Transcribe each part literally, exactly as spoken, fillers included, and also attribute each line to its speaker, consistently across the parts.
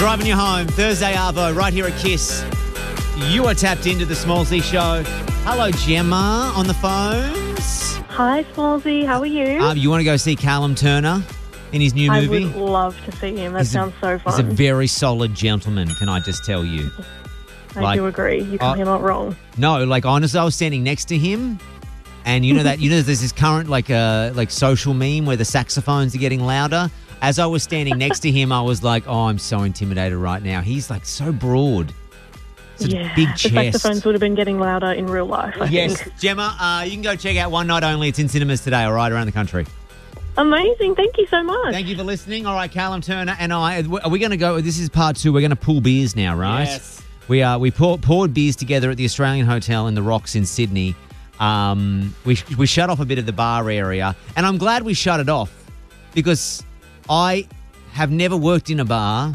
Speaker 1: driving you home. Thursday Arvo, right here at Kiss. You are tapped into the Smallsy Show. Hello, Gemma on the phones.
Speaker 2: Hi, Smallsy. How are you?
Speaker 1: Um, you want to go see Callum Turner in his new
Speaker 2: I
Speaker 1: movie?
Speaker 2: would love to see him. That
Speaker 1: He's
Speaker 2: sounds
Speaker 1: a,
Speaker 2: so fun.
Speaker 1: He's a very solid gentleman, can I just tell you?
Speaker 2: I
Speaker 1: like,
Speaker 2: do agree. You
Speaker 1: uh,
Speaker 2: you're not wrong.
Speaker 1: No, like honestly, I was standing next to him, and you know that you know there's this current like uh, like social meme where the saxophones are getting louder. As I was standing next to him, I was like, "Oh, I'm so intimidated right now." He's like so broad, such
Speaker 2: Yeah,
Speaker 1: a big
Speaker 2: the
Speaker 1: chest.
Speaker 2: saxophones would have been getting louder in real life, I
Speaker 1: Yes,
Speaker 2: think.
Speaker 1: Gemma, uh, you can go check out One Night Only. It's in cinemas today, all right, around the country.
Speaker 2: Amazing. Thank you so much.
Speaker 1: Thank you for listening. All right, Callum Turner and I, are we going to go? This is part two. We're going to pull beers now, right?
Speaker 3: Yes.
Speaker 1: We uh, we pour, poured beers together at the Australian Hotel in the Rocks in Sydney. Um, we we shut off a bit of the bar area, and I'm glad we shut it off because I have never worked in a bar,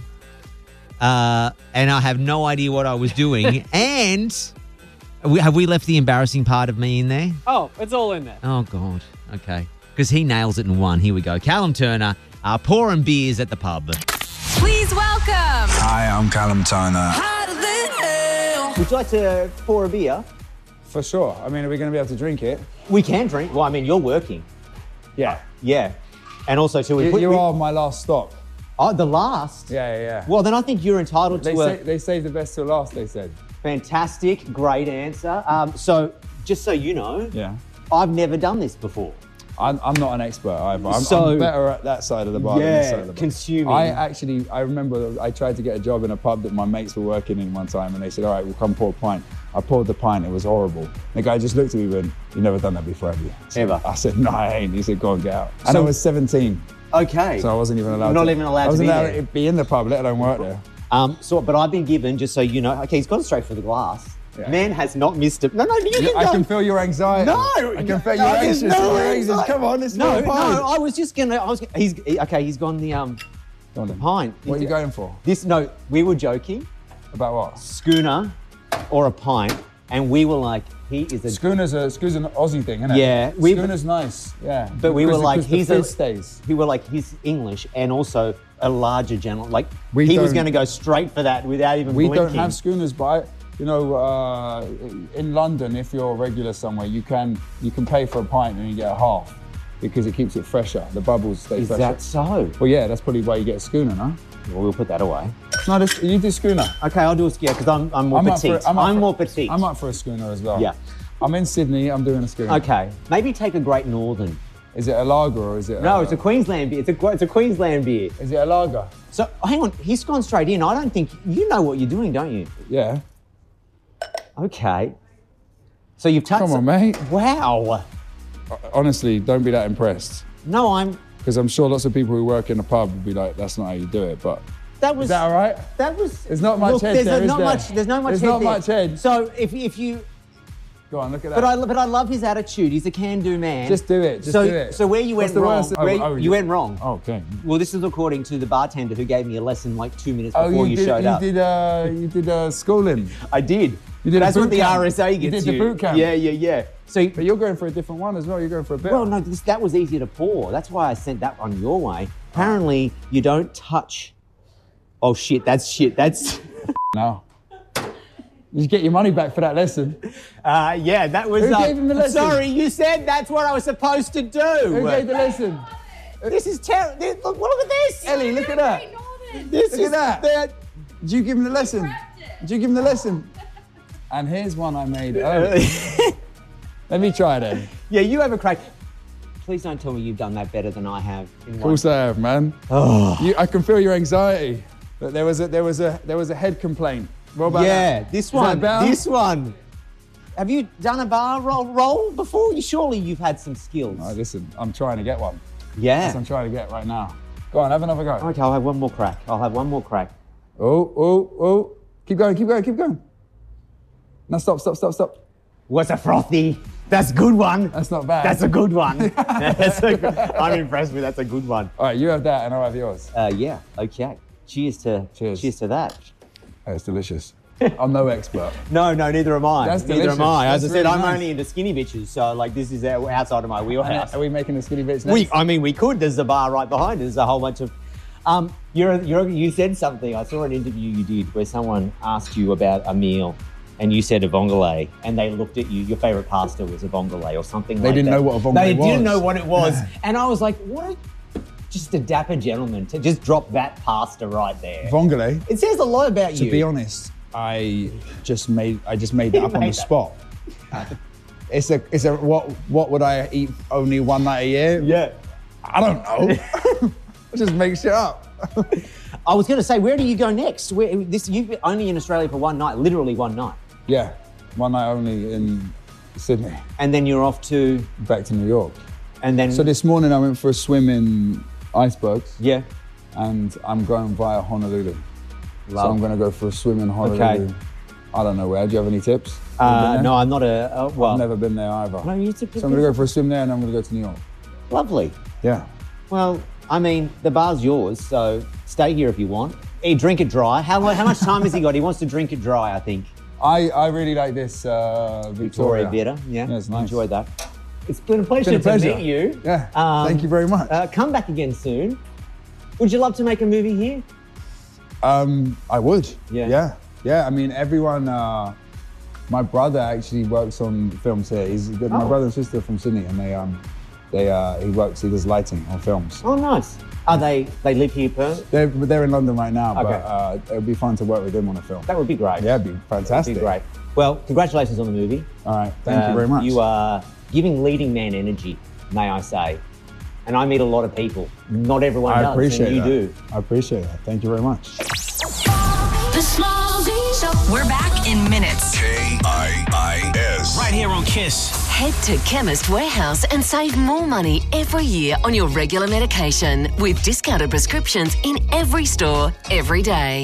Speaker 1: uh, and I have no idea what I was doing. And we, have we left the embarrassing part of me in there?
Speaker 3: Oh, it's all in there.
Speaker 1: Oh, God. Okay. Because he nails it in one. Here we go. Callum Turner, uh, pouring beers at the pub.
Speaker 4: Please welcome.
Speaker 5: Hi, I'm Callum Turner.
Speaker 6: Would you like to pour a beer?
Speaker 7: For sure. I mean, are we going to be able to drink it?
Speaker 6: We can drink. Well, I mean, you're working.
Speaker 7: Yeah.
Speaker 6: Yeah. And also, too, we
Speaker 7: You,
Speaker 6: put...
Speaker 7: you
Speaker 6: we-
Speaker 7: are my last stop.
Speaker 6: Oh, the last?
Speaker 7: Yeah, yeah, yeah.
Speaker 6: Well, then I think you're entitled
Speaker 7: They,
Speaker 6: to
Speaker 7: say,
Speaker 6: a
Speaker 7: they saved the best till last, they said.
Speaker 6: fantastic, great answer. Um, so, just so you know,
Speaker 7: Yeah.
Speaker 6: I've never done this before.
Speaker 7: I'm, I'm not an expert either. I'm,
Speaker 6: So-
Speaker 7: I'm better at that side of the bar than this
Speaker 6: Yeah,
Speaker 7: side of the bar.
Speaker 6: consuming.
Speaker 7: I actually, I remember I tried to get a job in a pub that my mates were working in one time, and they said, all right, we'll come pour a pint. I poured the pint, it was horrible. The guy just looked at me and went, you've never done that before, have you? So
Speaker 6: Ever?
Speaker 7: I said, no, I ain't. He said, go and get out. And
Speaker 6: So-
Speaker 7: I was seventeen,
Speaker 6: Okay.
Speaker 7: so I wasn't even allowed
Speaker 6: Not
Speaker 7: to.
Speaker 6: even allowed
Speaker 7: I
Speaker 6: to
Speaker 7: wasn't
Speaker 6: be
Speaker 7: allowed
Speaker 6: there.
Speaker 7: to be in the pub, let alone work there.
Speaker 6: Um, so, but I've been given, just so you know, okay, he's gone straight for the glass.
Speaker 7: Yeah.
Speaker 6: Man has not missed it. No, no, you can
Speaker 7: I
Speaker 6: go.
Speaker 7: can feel your anxiety.
Speaker 6: No,
Speaker 7: I can feel
Speaker 6: no,
Speaker 7: your
Speaker 6: there's
Speaker 7: anxious.
Speaker 6: no
Speaker 7: Your anxious.
Speaker 6: anxiety.
Speaker 7: Come on, it's
Speaker 6: No,
Speaker 7: not a
Speaker 6: no,
Speaker 7: pint.
Speaker 6: I was just gonna. I was. He's he- okay. He's gone the um
Speaker 7: Go on then.
Speaker 6: pint.
Speaker 7: What are you going for?
Speaker 6: This no, we were joking.
Speaker 7: About what?
Speaker 6: Schooner or a pint, and we were like, he is a.
Speaker 7: Schooner's a schooner's an Aussie thing, isn't it?
Speaker 6: Yeah, we-
Speaker 7: Schooner's nice. Yeah,
Speaker 6: But we were
Speaker 7: Because-
Speaker 6: like,
Speaker 7: because the
Speaker 6: he's a.
Speaker 7: fizz stays.
Speaker 6: We were like, he's English and also a larger gentleman. Like
Speaker 7: We
Speaker 6: he was
Speaker 7: don't-
Speaker 6: going to go straight for that without even
Speaker 7: We
Speaker 6: blinking.
Speaker 7: don't have schooners, but I, you know, uh, in London, if you're regular somewhere, you can you can pay for a pint and you get a half because it keeps it fresher. The bubbles stay
Speaker 6: Is
Speaker 7: fresher.
Speaker 6: that so?
Speaker 7: Well, yeah, that's probably why you get a schooner, no?
Speaker 6: Well, we'll put that away.
Speaker 7: No, this, you do schooner.
Speaker 6: Okay, I'll do a yeah because I'm I'm more
Speaker 7: I'm up
Speaker 6: petite.
Speaker 7: for, I'm, up for,
Speaker 6: more petite.
Speaker 7: I'm up for a schooner as well.
Speaker 6: Yeah.
Speaker 7: I'm in Sydney. I'm doing a schooner.
Speaker 6: Okay, maybe take a Great Northern.
Speaker 7: Is it a lager or is it?
Speaker 6: No,
Speaker 7: a,
Speaker 6: it's a Queensland beer. It's a it's a Queensland beer.
Speaker 7: Is it a lager?
Speaker 6: So hang on, he's gone straight in. I don't think you know what you're doing, don't you?
Speaker 7: Yeah.
Speaker 6: Okay. So you've touched.
Speaker 7: Come on, mate.
Speaker 6: Wow.
Speaker 7: Honestly, don't be that impressed.
Speaker 6: No, I'm.
Speaker 7: Because I'm sure lots of people who work in a pub would be like, that's not how you do it. But
Speaker 6: That was.
Speaker 7: is that all right?
Speaker 6: That was.
Speaker 7: There's not much
Speaker 6: Look,
Speaker 7: head
Speaker 6: there's
Speaker 7: there, is
Speaker 6: not
Speaker 7: there?
Speaker 6: much. There's no much.
Speaker 7: There's
Speaker 6: head
Speaker 7: not
Speaker 6: there.
Speaker 7: much head.
Speaker 6: So if if you.
Speaker 7: Go on, look at that.
Speaker 6: But I but I love his attitude. He's a can-do man.
Speaker 7: Just do it, just
Speaker 6: so,
Speaker 7: do it.
Speaker 6: So where you
Speaker 7: What's
Speaker 6: went
Speaker 7: the
Speaker 6: wrong?
Speaker 7: worst- oh,
Speaker 6: where
Speaker 7: oh,
Speaker 6: you
Speaker 7: you-
Speaker 6: went wrong.
Speaker 7: Oh, okay.
Speaker 6: Well, this is according to the bartender who gave me a lesson like two minutes
Speaker 7: Oh,
Speaker 6: before
Speaker 7: you,
Speaker 6: you,
Speaker 7: did.
Speaker 6: showed
Speaker 7: you
Speaker 6: up.
Speaker 7: did. Uh, you did uh, schooling.
Speaker 6: I did.
Speaker 7: You did a
Speaker 6: That's
Speaker 7: boot
Speaker 6: what the
Speaker 7: camp.
Speaker 6: R S A
Speaker 7: You
Speaker 6: gets
Speaker 7: did the boot camp.
Speaker 6: Yeah, yeah, yeah. So,
Speaker 7: But you're going for a different one as well. You're going for a bit.
Speaker 6: well, no, this, that was easier to pour. That's why I sent that one your way. Apparently, you don't touch. Oh shit! That's shit. That's.
Speaker 7: No. You get your money back for that lesson.
Speaker 6: Uh, yeah, that was.
Speaker 7: Who
Speaker 6: uh,
Speaker 7: gave him the lesson?
Speaker 6: Sorry, you said that's what I was supposed to do.
Speaker 7: Who gave the lesson?
Speaker 6: This is terrible. Look, look at this.
Speaker 7: Ellie, look at that.
Speaker 6: This
Speaker 7: Look
Speaker 6: is
Speaker 7: at that.
Speaker 6: that.
Speaker 7: Did you give him the lesson? Did you give him the lesson? And here's one I made earlier. Let me try then.
Speaker 6: Yeah, you have a crack. Please don't tell me you've done that better than I have. In
Speaker 7: Of course I have, man.
Speaker 6: Oh.
Speaker 7: You, I can feel your anxiety. But there was a there was a there was a head complaint. What about
Speaker 6: Yeah,
Speaker 7: that?
Speaker 6: this
Speaker 7: Is
Speaker 6: one.
Speaker 7: that better?
Speaker 6: This one. Have you done a bar roll, roll before? You surely you've had some skills.
Speaker 7: Oh, listen, I'm trying to get one.
Speaker 6: Yeah.
Speaker 7: That's what I'm trying to get right now. Go on, have another go.
Speaker 6: Okay, I'll have one more crack. I'll have one more crack.
Speaker 7: Oh, oh, oh. Keep going, keep going, keep going. Now stop, stop, stop, stop.
Speaker 6: What's a frothy? That's a good one.
Speaker 7: That's not bad.
Speaker 6: That's a good one. That's a good, I'm impressed with. That's a good one.
Speaker 7: All right, you have that and I'll have yours.
Speaker 6: Uh, yeah. Okay. Cheers to.
Speaker 7: Cheers.
Speaker 6: Cheers to that.
Speaker 7: Oh, it's delicious. I'm no expert.
Speaker 6: No, no, neither am I.
Speaker 7: That's
Speaker 6: neither
Speaker 7: delicious.
Speaker 6: am I. As
Speaker 7: That's
Speaker 6: I said,
Speaker 7: really
Speaker 6: I'm
Speaker 7: nice.
Speaker 6: only into skinny bitches, so like this is outside of my wheelhouse.
Speaker 7: Are we making the skinny bits next?
Speaker 6: We, I mean, we could. There's a bar right behind us. There's a whole bunch of. Um, you're, you're, you said something. I saw an interview you did where someone asked you about a meal and you said a vongole, and they looked at you. Your favourite pasta was a vongole or something
Speaker 7: They
Speaker 6: like that.
Speaker 7: didn't know what a vongole
Speaker 6: They
Speaker 7: was.
Speaker 6: didn't know what it was.
Speaker 7: Yeah.
Speaker 6: And I was like, what a, just a dapper gentleman to just drop that pasta right there.
Speaker 7: Vongole.
Speaker 6: It says a lot about
Speaker 7: To
Speaker 6: you.
Speaker 7: be honest, I just made I just made that up on
Speaker 6: made
Speaker 7: the
Speaker 6: that.
Speaker 7: spot. It's a it's a what what would I eat only one night a year?
Speaker 6: Yeah.
Speaker 7: I don't know. I just make shit up.
Speaker 6: I was going to say, where do you go next? Where, this You've been only in Australia for one night, literally one night.
Speaker 7: Yeah, one night only in Sydney.
Speaker 6: And then you're off to,
Speaker 7: Back to New York.
Speaker 6: and then...
Speaker 7: So this morning I went for a swim in icebergs,
Speaker 6: Yeah.
Speaker 7: and I'm going via Honolulu. So
Speaker 6: Love.
Speaker 7: I'm going to go for a swim in Honolulu.
Speaker 6: Okay.
Speaker 7: I don't know where. Do you have any tips? You been
Speaker 6: Uh,
Speaker 7: there?
Speaker 6: no, I'm not a... Uh, well,
Speaker 7: I've never been there either.
Speaker 6: No, you took
Speaker 7: So I'm going to go for a swim there, and I'm going to go to New York.
Speaker 6: Lovely.
Speaker 7: Yeah.
Speaker 6: Well, I mean, the bar's yours, so stay here if you want. Hey, drink it dry. How, lo- how much time has he got? He wants to drink it dry, I think.
Speaker 7: I, I really like this uh,
Speaker 6: Victoria
Speaker 7: Victoria.
Speaker 6: Bitter. Yeah,
Speaker 7: Yeah, it's nice.
Speaker 6: Enjoyed that. It's been a pleasure,
Speaker 7: Been a pleasure.
Speaker 6: to meet you.
Speaker 7: Yeah,
Speaker 6: Um,
Speaker 7: thank you very much.
Speaker 6: Uh, come back again soon. Would you love to make a movie here?
Speaker 7: Um, I would.
Speaker 6: Yeah.
Speaker 7: Yeah. Yeah. I mean, everyone. Uh, my brother actually works on films here. He's my
Speaker 6: Oh.
Speaker 7: brother and sister are from Sydney, and they um, they uh, he works. He does lighting on films.
Speaker 6: Oh, nice. Are they, they live here per?
Speaker 7: They're they're in London right now,
Speaker 6: Okay.
Speaker 7: but uh, it would be fun to work with him on a film.
Speaker 6: That would be great.
Speaker 7: Yeah, it'd be
Speaker 6: That'd
Speaker 7: fantastic.
Speaker 6: be great. Well, congratulations on the movie.
Speaker 7: All right. Thank you
Speaker 6: Um,
Speaker 7: very much.
Speaker 6: You are giving leading man energy, may I say. And I meet a lot of people. Not everyone
Speaker 7: I
Speaker 6: does,
Speaker 7: appreciate
Speaker 6: and you
Speaker 7: that.
Speaker 6: do.
Speaker 7: I appreciate that. Thank you very much.
Speaker 3: The Small Z Show. We're back in minutes.
Speaker 5: K I I S.
Speaker 4: Right here on Kiss.
Speaker 8: Head to Chemist Warehouse and save more money every year on your regular medication with discounted prescriptions in every store, every day.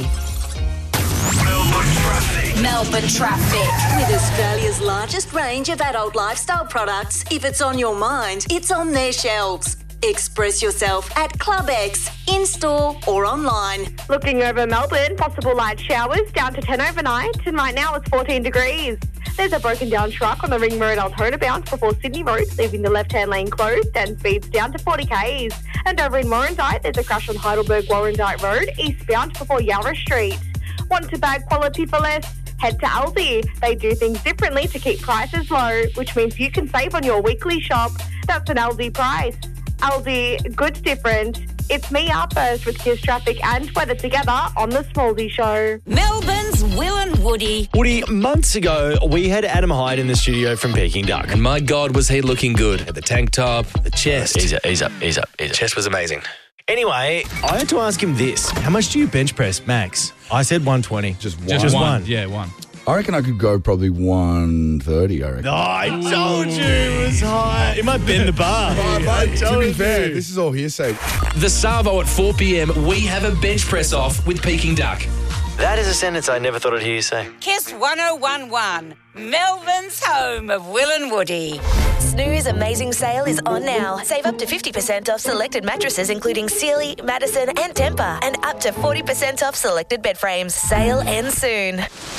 Speaker 4: Melbourne traffic.
Speaker 3: Melbourne traffic.
Speaker 9: With Australia's largest range of adult lifestyle products, if it's on your mind, it's on their shelves. Express yourself at Club X, in-store or online.
Speaker 2: Looking over Melbourne, possible light showers down to ten overnight, and right now it's fourteen degrees. There's a broken down truck on the Ring Road Altona bound before Sydney Road, leaving the left-hand lane closed and speeds down to forty k's. And over in Warrandyte, there's a crash on Heidelberg Warrandyte Road, eastbound before Yarra Street. Want to bag quality for less? Head to Aldi. They do things differently to keep prices low, which means you can save on your weekly shop. That's an Aldi price. Aldi, goods different. It's me up first with Kiss Traffic and weather together on the Smallsy Show.
Speaker 3: Melbourne's Will and Woody.
Speaker 4: Woody, months ago, we had Adam Hyde in the studio from Peking Duck. And my God, was he looking good. At the tank top, the chest. Ease up, ease up, ease up, ease up. Chest was amazing. Anyway, I had to ask him this. How much do you bench press, max? I said one twenty.
Speaker 10: Just one.
Speaker 4: Just one.
Speaker 10: Yeah, one.
Speaker 11: I reckon I could go probably one thirty, I reckon.
Speaker 4: Oh, I told you it was high. It might bend the bar.
Speaker 11: But to be fair,
Speaker 10: This is all hearsay.
Speaker 4: The Savo at four p.m, we have a bench press off with Peking Duck. That is a sentence I never thought I'd hear you say.
Speaker 3: Kiss one oh one one. Melbourne's home of Will and Woody.
Speaker 8: Snooze Amazing Sale is on now. Save up to fifty percent off selected mattresses including Sealy, Madison and Tempur, and up to forty percent off selected bed frames. Sale ends soon.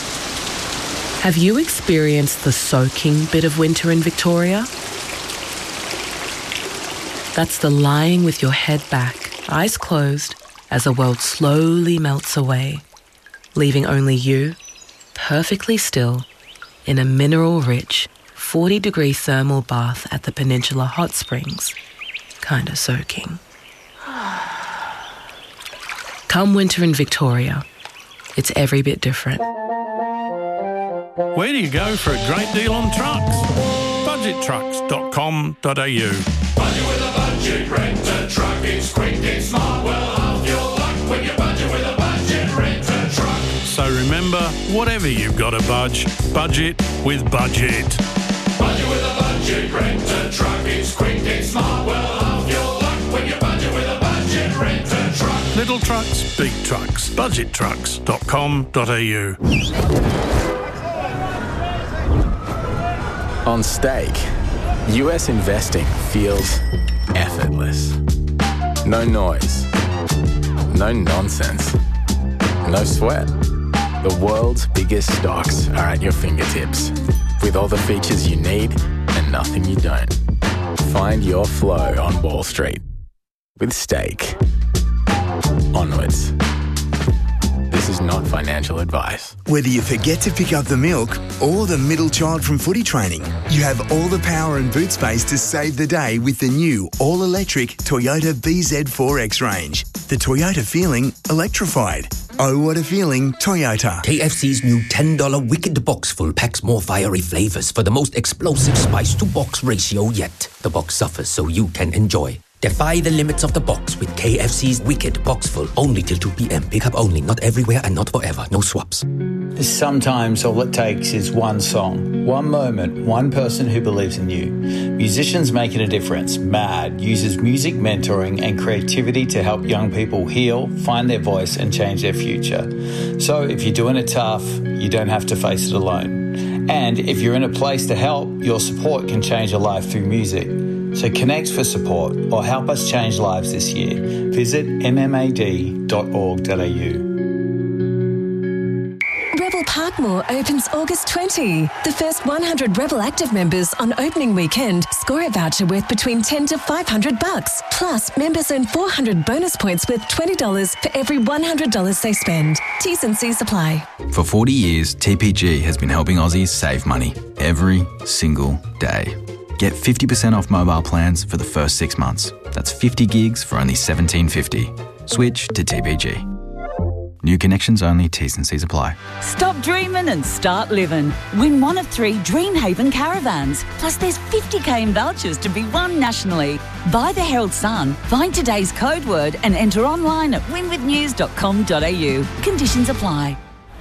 Speaker 12: Have you experienced the soaking bit of winter in Victoria? That's the lying with your head back, eyes closed, as the world slowly melts away, leaving only you, perfectly still, in a mineral-rich, forty-degree thermal bath at the Peninsula Hot Springs, kinda soaking. Come winter in Victoria, it's every bit different.
Speaker 13: Where do you go for a great deal on trucks? budget trucks dot com dot a u.
Speaker 14: Budget with a budget, rent a truck. It's quick, it's smart, well, half your luck when you budget with a budget, rent a truck.
Speaker 13: So remember, whatever you've got to budge, budget with Budget.
Speaker 14: Budget with a budget, rent a truck. It's quick, it's smart, well, half your luck when you budget with a budget, rent a truck.
Speaker 13: Little trucks, big trucks. budget trucks dot com dot a u.
Speaker 15: On Stake, U S investing feels effortless. No noise, no nonsense, no sweat. The world's biggest stocks are at your fingertips, with all the features you need and nothing you don't. Find your flow on Wall Street with Stake. onwards. This is not financial advice.
Speaker 10: Whether you forget to pick up the milk or the middle child from footy training, you have all the power and boot space to save the day with the new all-electric Toyota B Z four X range. The Toyota feeling electrified. Oh, what a feeling, Toyota.
Speaker 16: K F C's new ten dollars Wicked Box Full packs more fiery flavours for the most explosive spice-to-box ratio yet. The box suffers so you can enjoy. Defy the limits of the box with K F C's Wicked Box Full. Only till two p.m. Pick up only, not everywhere and not forever. No swaps.
Speaker 17: Sometimes all it takes is one song, one moment, one person who believes in you. Musicians Making a Difference, MAD, uses music mentoring and creativity to help young people heal, find their voice and change their future. So if you're doing it tough, you don't have to face it alone. And if you're in a place to help, your support can change a life through music. So connect for support or help us change lives this year. Visit m m a d dot org dot a u.
Speaker 18: Rebel Parkmore opens August twentieth. The first one hundred Rebel Active members on opening weekend score a voucher worth between ten to five hundred bucks. Plus, members earn four hundred bonus points worth twenty dollars for every one hundred dollars they spend. T's and C's apply.
Speaker 19: For forty years, T P G has been helping Aussies save money every single day. Get fifty percent off mobile plans for the first six months. That's fifty gigs for only seventeen fifty. Switch to T P G. New connections only, T's and C's apply.
Speaker 20: Stop dreaming and start living. Win one of three Dreamhaven caravans. Plus there's fifty k in vouchers to be won nationally. Buy the Herald Sun, find today's code word and enter online at win with news dot com dot a u. Conditions apply.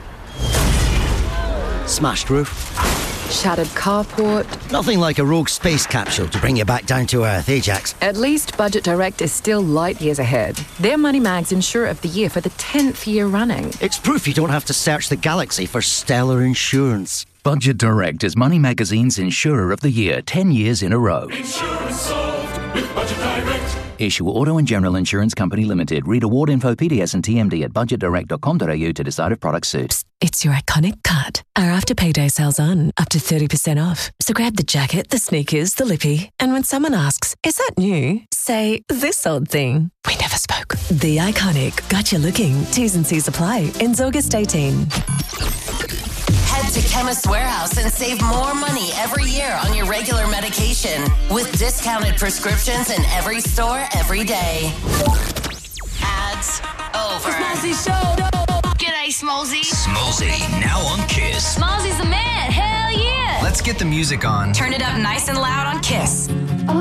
Speaker 21: Smashed roof.
Speaker 22: Shattered carport.
Speaker 21: Nothing like a rogue space capsule to bring you back down to earth, eh, Jax?
Speaker 22: At least Budget Direct is still light years ahead. They're Money Mag's Insurer of the Year for the tenth year running.
Speaker 21: It's proof you don't have to search the galaxy for stellar insurance.
Speaker 23: Budget Direct is Money Magazine's Insurer of the Year ten years in a row.
Speaker 14: Insurance solved with Budget Direct.
Speaker 23: Issue Auto and General Insurance Company Limited. Read award info, P D S and T M D at budget direct dot com dot a u to decide if products suit.
Speaker 18: Psst, it's your iconic cut. Our after payday sale's on, up to thirty percent off. So grab the jacket, the sneakers, the lippy, and when someone asks, is that new? Say, this old thing. We never spoke. The Iconic. Got you looking. T's and C's apply. Ends August eighteenth.
Speaker 8: Head to Chemist Warehouse and save more money every year on your regular medication with discounted prescriptions in every store every day. Ads over.
Speaker 24: Smallzy Show. G'day, Smallzy.
Speaker 25: Smallzy, now on Kiss.
Speaker 24: Smallzy's the man. Hell yeah.
Speaker 25: Let's get the music on.
Speaker 24: Turn it up nice and loud on Kiss.